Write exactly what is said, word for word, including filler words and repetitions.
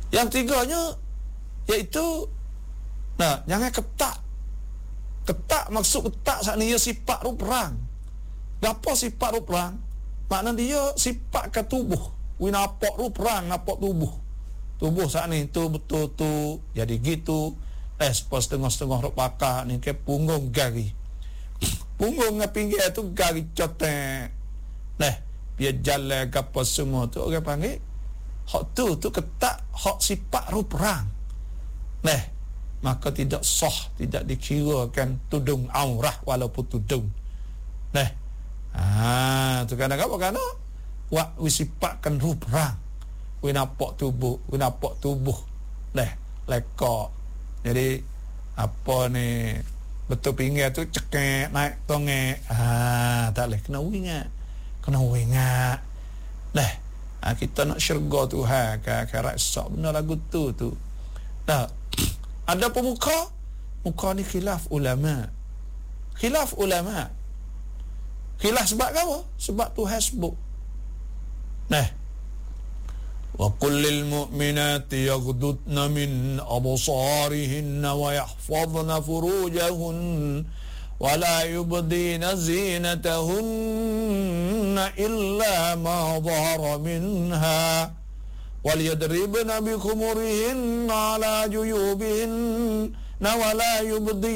Yang tiganya iaitu nah, jangan ketak. Ketak maksud ketak saat ni dia sifat rup perang. Gapo sifat rup perang? Makna dia sifat ke tubuh. Wi nampak rup perang, nampak tubuh. Tubuh saat ni tu betul tu jadi gitu. Eh, pas setengah-setengah rup pakar ni ke punggung gari. Punggung dengan pinggir tu gari cotek. Nah, biar jalan gapo semua tu orang panggil hak tu tu ketak hak sifat rup perang. Nah, maka tidak sah, tidak dikirakan tudung aurah walaupun tudung. Nah, ah tu kan apa kan? Wa wisipatkan rup perang. Wi nampak tubuh, wi nampak tubuh. Nah, lekak. Jadi apa ni betul pinggir tu cekek naik tongek. Ah, tak leh kena wingat. Kena wingat. Nah, ah, kita nak syurga Tuhan ke akhirat esok benar lagu tu tu. Nah, ada pemuka muka ni khilaf ulama. Khilaf ulama. Khilaf sebab apa? Sebab Tuhan sebut. Nah, wa qul lil mu'minati yaghdudna min absarihinna wa yahfazna furujahun wa la yubdina zinatahunna illa ma dhahara minha wal yadribna bi khumurihinna ala juyubihinna wa la yubdina